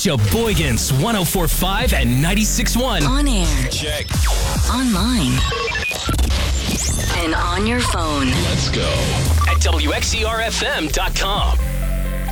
Sheboygan's 104.5 and 96.1. On air. Check. Online. And on your phone. Let's go. At WXERFM.com.